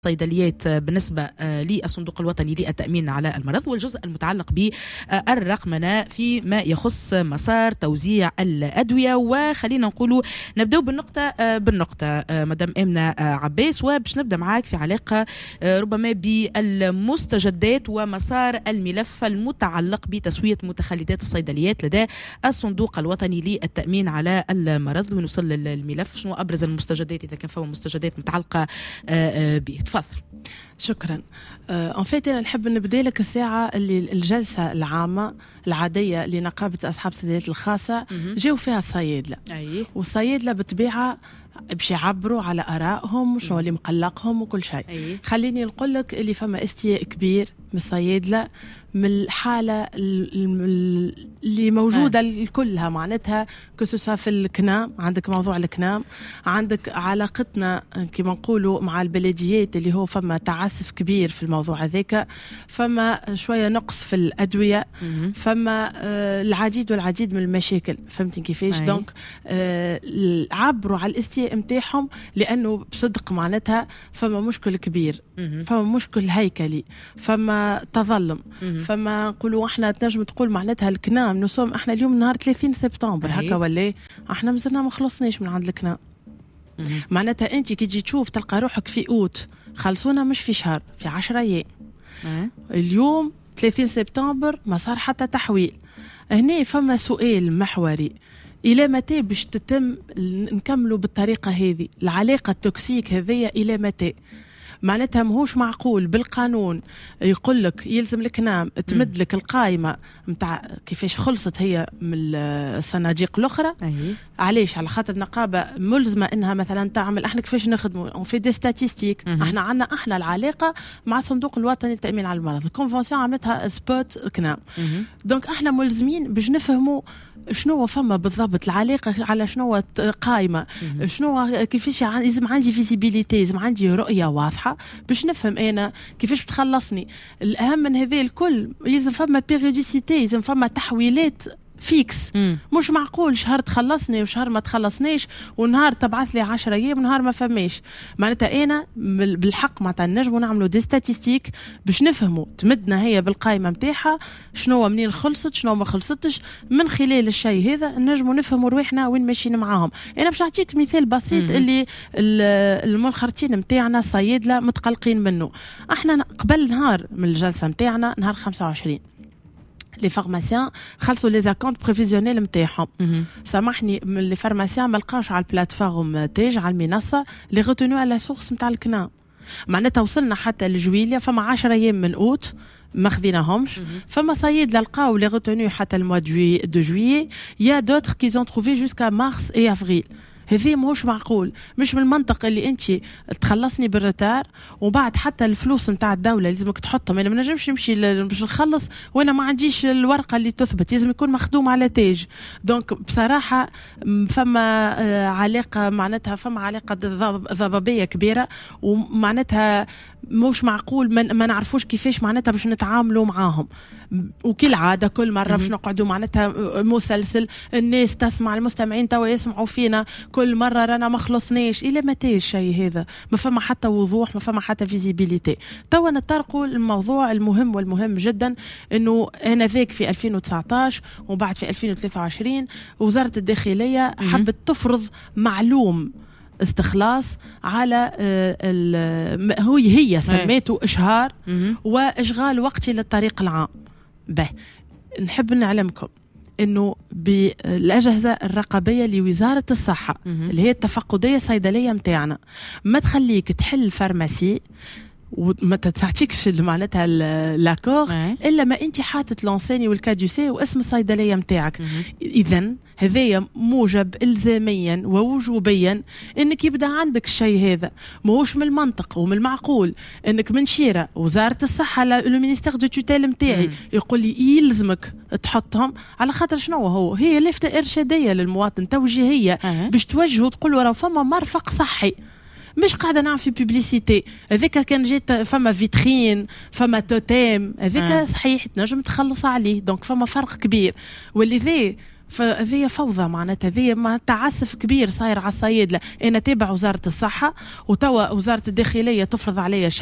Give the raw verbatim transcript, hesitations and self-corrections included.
صيدليات بالنسبة للصندوق الوطني للتأمين على المرض، والجزء المتعلق بالرقمنة فيما يخص مسار توزيع الأدوية. وخلينا نقولوا نبدأ بالنقطة بالنقطة مدام آمنة عباس، وباش نبدأ معاك في علاقة ربما بالمستجدات ومسار الملف المتعلق بتسوية متخلدات الصيدليات لدى الصندوق الوطني للتأمين على المرض. ونوصل الملف شنو أبرز المستجدات إذا كان فما مستجدات متعلقة به؟ تفضل. شكرا. ان فيت انا نحب نبدا لك الساعه اللي الجلسه العامه العاديه لنقابه اصحاب الصيدليات الخاصه جاوا فيها الصيادله، أيه. والصيادله بالطبيعه باش يعبروا على ارائهم شنو اللي مقلقهم وكل شيء. أيه. خليني نقول لك اللي فما استياء كبير من الصيادله من الحاله اللي موجوده أيه. كلها معناتها كسوسا في الكنام، عندك موضوع الكنام، عندك علاقتنا كما نقولوا مع البلديات اللي هو فما تعسف كبير في الموضوع هذاك، فما شويه نقص في الادويه، مم. فما آه العديد والعديد من المشاكل. فهمتي كيفاش؟ أيه. دونك آه عبروا على الاستياء نتاعهم لانه بصدق معناتها فما مشكل كبير، مم. فما مشكل هيكلي، فما تظلم، مم. فما نقولوا احنا تنجم تقول معناتها الكنام نصوم احنا اليوم نهار ثلاثين سبتمبر أيه. هكا ولا احنا مازلنا ما خلصناش من عند الكنام. مم. معناتها انت كي تجي تشوف تلقى روحك في اوت خلصونا مش في شهر، في عشرة ايام. أه. اليوم ثلاثين سبتمبر ما صار حتى تحويل. هنا فما سؤال محوري، إلى متى باش تتم نكملوا بالطريقة هذه العلاقة التوكسيك هذية؟ إلى متى؟ معناتها ماهوش معقول بالقانون يقول لك يلزم الكنام تمد لك القائمه نتاع كيفاش خلصت هي من الصناديق الاخرى. أيه. علاش؟ على خاطر النقابه ملزمه انها مثلا تعمل احنا كيفاش نخدموا اون في دي ستاتيستيك، احنا عندنا احنا العلاقه مع الصندوق الوطني للتامين على المرض، الكونفنسيون عملتها سبوت كنام. دونك احنا ملزمين باش نفهموا شنو فما بالضبط العلاقه على شنو قائمه، شنو كيفاش لازم عندي فيزيبيليتي، لازم عندي رؤيه واضحه باش نفهم انا كيفاش بتخلصني. الاهم من هذا الكل لازم فما بيريوديسيتي، لازم فما تحويلات فيكس. مم. مش معقول شهر تخلصني وشهر ما تخلصنيش ونهار تبعث لي عشرة ايام ونهار ما فماش. معناتها انا بالحق معناتها نجموا نعملوا دي ستاتيستيك باش نفهموا تمدنا هي بالقائمه نتاعها شنو منين خلصت شنو ما خلصتش. من خلال الشيء هذا نجموا نفهموا روحنا وين ماشيين معاهم. انا باش نعطيك مثال بسيط مم. اللي المنخرطين نتاعنا الصيادله متقلقين منه. احنا قبل نهار من الجلسه نتاعنا نهار خمسة وعشرين لي فارماسيان خلصوا لي زاكونت بريفيزيونيل نتاعهم. سامحني من لي فارماسيان ما لقاوش على البلاتفورم تاج على المنصه لي غوتونو على سورس نتاع الكنام. معناتها وصلنا حتى لجويليا فما عشرة ايام من اوت ما خذيناهمش. فما صيد لقاو لي غوتونو حتى الموا دو جويي، يا دوتر كي زون تروفي جوسكا مارس اي افريل. هذه مش معقول، مش من المنطق اللي انت تخلصني بالرتار وبعد حتى الفلوس نتاع الدوله لازمك تحطهم. انا ما نجمش نمشي باش نخلص وانا ما عنديش الورقه اللي تثبت، لازم يكون مخدوم على تاج. دونك بصراحه فما علاقه معناتها فما علاقه ضبابيه كبيره، ومعناتها مش معقول ما, ما نعرفوش كيفاش معناتها باش نتعاملوا معاهم. وكل عاده كل مره باش نقعدوا معناتها مسلسل، الناس تسمع، المستمعين توا يسمعوا فينا كل مره رانا ما خلصناش. الى متى الشيء هذا؟ ما فما حتى وضوح، ما فما حتى فيزيبيليتي. توا نطرقوا الموضوع المهم والمهم جدا، انه انا ذاك في ألفين وتسعطاش وبعد في ألفين وثلاثة وعشرين وزاره الداخليه حبت تفرض معلوم استخلاص على هو هي سميته إشهار وإشغال وقتي للطريق العام. به نحب نعلمكم إنه بالأجهزة الرقابية لوزارة الصحة اللي هي التفقدية الصيدلية متاعنا ما تخليك تحل فارماسي وما تعطيكش معناتها لاكور الا ما انت حاطط لونسيني والكادوسي واسم الصيدليه نتاعك. اذا هذايا موجب الزاميا ووجوبيا انك يبدا عندك الشيء هذا. ماهوش من المنطق ومن المعقول انك من شيره وزاره الصحه لو مينيستير دو توتيل نتاعي يقول لي يلزمك تحطهم. على خاطر شنو هو؟ هي لفته ارشاديه للمواطن توجيهيه باش توجهه تقول له راه فما مرفق صحي، مش قاعده نعمل في بيبليسيتي. هذيك كان جيت فما فيترين فما توتيم هذيك صحيح تنجم تخلص عليه. دونك فما فرق كبير. ولذا فهذه فوضى معناتها، هذه ما تعسف كبير صاير على الصيادله. انا تابع وزاره الصحه وتوا وزاره الداخليه تفرض عليا